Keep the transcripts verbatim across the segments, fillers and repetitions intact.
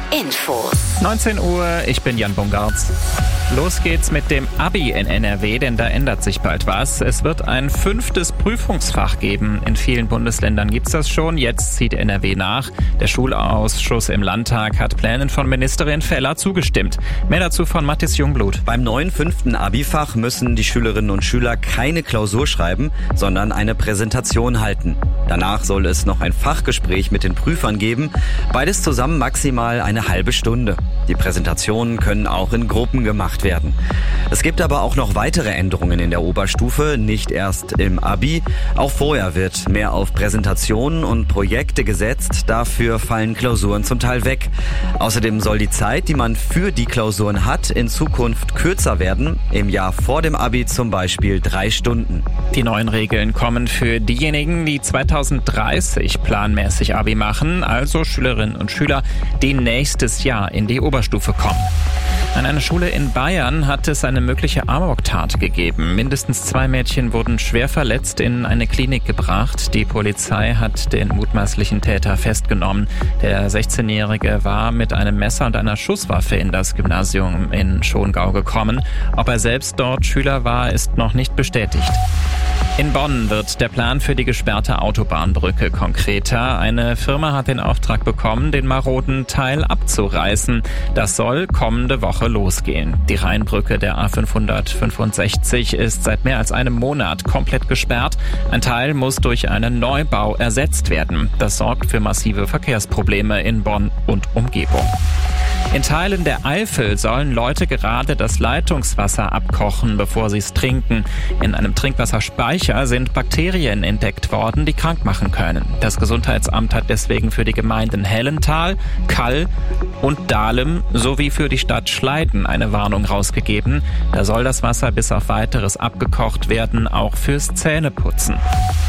Infos. neunzehn Uhr, ich bin Jan Bungartz. Los geht's mit dem Abi in N R W, denn da ändert sich bald was. Es wird ein fünftes Prüfungsfach geben. In vielen Bundesländern gibt's das schon. Jetzt zieht N R W nach. Der Schulausschuss im Landtag hat Plänen von Ministerin Faeller zugestimmt. Mehr dazu von Mathis Jungblut. Beim neuen fünften Abi-Fach müssen die Schülerinnen und Schüler keine Klausur schreiben, sondern eine Präsentation halten. Danach soll es noch ein Fachgespräch mit den Prüfern geben. Beides zusammen maximal eine halbe Stunde. Die Präsentationen können auch in Gruppen gemacht werden. Es gibt aber auch noch weitere Änderungen in der Oberstufe, nicht erst im Abi. Auch vorher wird mehr auf Präsentationen und Projekte gesetzt. Dafür fallen Klausuren zum Teil weg. Außerdem soll die Zeit, die man für die Klausuren hat, in Zukunft kürzer werden. Im Jahr vor dem Abi zum Beispiel drei Stunden. Die neuen Regeln kommen für diejenigen, die zweitausenddreißig planmäßig Abi machen, also Schülerinnen und Schüler, die nächstes Jahr in die Oberstufe kommen. An einer Schule in Bayern hat es eine mögliche Amoktat gegeben. Mindestens zwei Mädchen wurden schwer verletzt in eine Klinik gebracht. Die Polizei hat den mutmaßlichen Täter festgenommen. Der sechzehnjährige war mit einem Messer und einer Schusswaffe in das Gymnasium in Schongau gekommen. Ob er selbst dort Schüler war, ist noch nicht bestätigt. In Bonn wird der Plan für die gesperrte Autobahnbrücke konkreter. Eine Firma hat den Auftrag bekommen, den maroden Teil abzureißen. Das soll kommende Woche losgehen. Die Rheinbrücke der A fünfhundertfünfundsechzig ist seit mehr als einem Monat komplett gesperrt. Ein Teil muss durch einen Neubau ersetzt werden. Das sorgt für massive Verkehrsprobleme in Bonn und Umgebung. In Teilen der Eifel sollen Leute gerade das Leitungswasser abkochen, bevor sie es trinken. In einem Trinkwasserspeicher sind Bakterien entdeckt worden, die krank machen können. Das Gesundheitsamt hat deswegen für die Gemeinden Hellental, Kall und Dahlem sowie für die Stadt Schleiden eine Warnung rausgegeben. Da soll das Wasser bis auf Weiteres abgekocht werden, auch fürs Zähneputzen.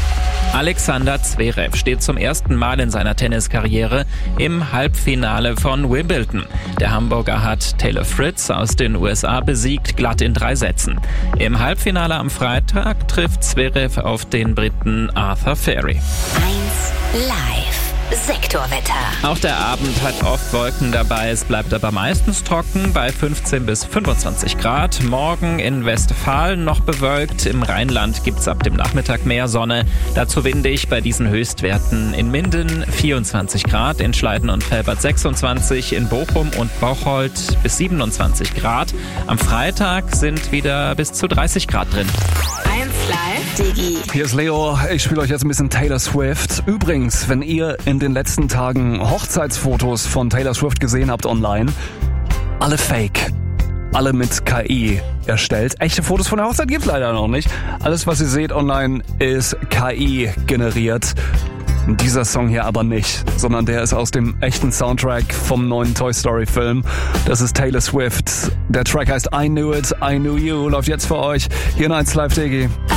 Alexander Zverev steht zum ersten Mal in seiner Tenniskarriere im Halbfinale von Wimbledon. Der Hamburger hat Taylor Fritz aus den U S A besiegt, glatt in drei Sätzen. Im Halbfinale am Freitag trifft Zverev auf den Briten Arthur Ferry. eins live. Sektorwetter. Auch der Abend hat oft Wolken dabei, es bleibt aber meistens trocken bei fünfzehn bis fünfundzwanzig Grad. Morgen in Westfalen noch bewölkt, im Rheinland gibt's ab dem Nachmittag mehr Sonne. Dazu windig bei diesen Höchstwerten in Minden vierundzwanzig Grad, in Schleiden und Velbert sechsundzwanzig, in Bochum und Bocholt bis siebenundzwanzig Grad. Am Freitag sind wieder bis zu dreißig Grad drin. eins live. Digi. Hier ist Leo, ich spiele euch jetzt ein bisschen Taylor Swift. Übrigens, wenn ihr in den letzten Tagen Hochzeitsfotos von Taylor Swift gesehen habt online, alle fake. Alle mit K I erstellt. Echte Fotos von der Hochzeit gibt's leider noch nicht. Alles, was ihr seht online, ist K I generiert. Dieser Song hier aber nicht, sondern der ist aus dem echten Soundtrack vom neuen Toy Story Film. Das ist Taylor Swift. Der Track heißt I Knew It, I Knew You, läuft jetzt für euch hier in eins Live Digi.